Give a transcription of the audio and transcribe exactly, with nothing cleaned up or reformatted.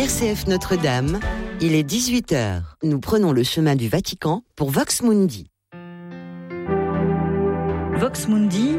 R C F Notre-Dame, il est dix-huit heures. Nous prenons le chemin du Vatican pour Vox Mundi. Vox Mundi,